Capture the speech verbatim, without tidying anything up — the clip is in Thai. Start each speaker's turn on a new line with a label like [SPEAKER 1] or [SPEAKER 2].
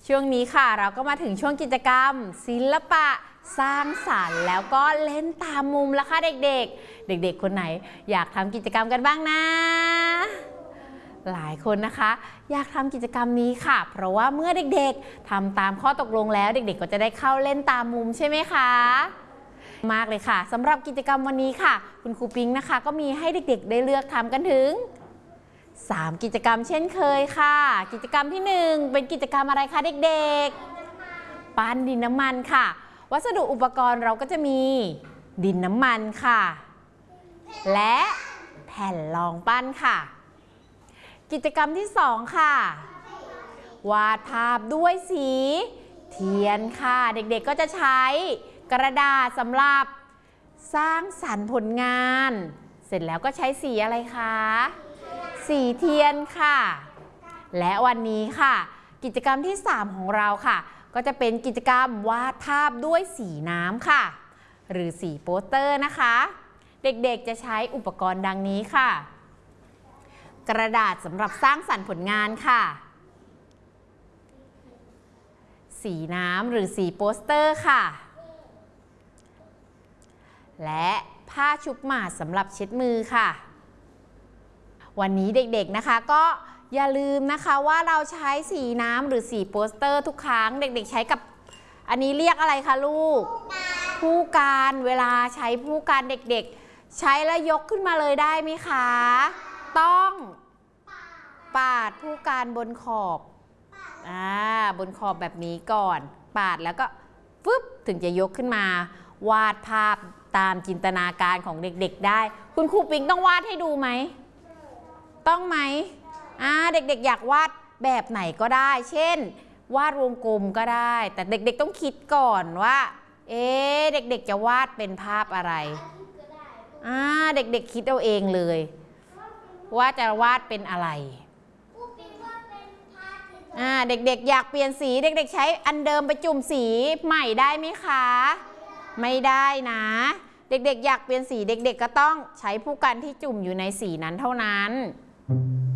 [SPEAKER 1] ช่วงนี้ค่ะเราก็มาถึงช่วงกิจกรรมศิลปะสร้างสรรค์แล้วก็เล่นตามมุมแล้วค่ะเด็กๆเด็กๆคนไหนอยากทำกิจกรรมกันบ้างนะหลายคนนะคะอยากทำกิจกรรมนี้ค่ะเพราะว่าเมื่อเด็กๆทำตามข้อตกลงแล้วเด็กๆก็จะได้เข้าเล่นตามมุมใช่ไหมคะมากเลยค่ะสำหรับกิจกรรมวันนี้ค่ะคุณครูปิงนะคะก็มีให้เด็กๆได้เลือกทำกันถึงสามกิจกรรมเช่นเคยค่ะกิจกรรมที่หนึ่งเป็นกิจกรรมอะไรคะเด็กๆปั้นดินน้ำมันค่ะวัสดุอุปกรณ์เราก็จะมีดินน้ำมันค่ะและแผ่นรองปั้นค่ะกิจกรรมที่สองค่ะวาดภาพด้วยสีเทียนค่ะเด็กๆก็จะใช้กระดาษสำหรับสร้างสรรค์ผลงานเสร็จแล้วก็ใช้สีอะไรคะสีเทียนค่ะและวันนี้ค่ะกิจกรรมที่สามของเราค่ะก็จะเป็นกิจกรรมวาดภาพด้วยสีน้ำค่ะหรือสีโปสเตอร์นะคะเด็กๆจะใช้อุปกรณ์ดังนี้ค่ะกระดาษสำหรับสร้างสรรค์ผลงานค่ะสีน้ำหรือสีโปสเตอร์ค่ะและผ้าชุบหมาดสำหรับเช็ดมือค่ะวันนี้เด็กๆนะคะก็อย่าลืมนะคะว่าเราใช้สีน้ำหรือสีโปสเตอร์ทุกครั้งเด็กๆใช้กับอันนี้เรียกอะไรคะลูกผู้การเวลาใช้ผู้การเด็กๆใช้แล้วยกขึ้นมาเลยได้ไหมคะต้องปาดผู้การบนขอบอ่าบนขอบแบบนี้ก่อนปาดแล้วก็ฟึบถึงจะยกขึ้นมาวาดภาพตามจินตนาการของเด็กๆได้คุณครูปิงต้องวาดให้ดูไหมต้องไหมอ่าเด็กๆอยากวาดแบบไหนก็ได้เช่นวาดวงกลมก็ได้แต่เด็กๆต้องคิดก่อนว่าเอ๊ะเด็กๆจะวาดเป็นภาพอะไรอ่าเด็กๆคิดเอาเองเลยว่าจะวาดเป็นอะไรอ่าเด็กๆอยากเปลี่ยนสีเด็กๆใช้อันเดิมไปจุ่มสีใหม่ได้ไหมคะไม่ได้นะเด็กๆอยากเปลี่ยนสีเด็กๆก็ต้องใช้ผู้กันที่จุ่มอยู่ในสีนั้นเท่านั้น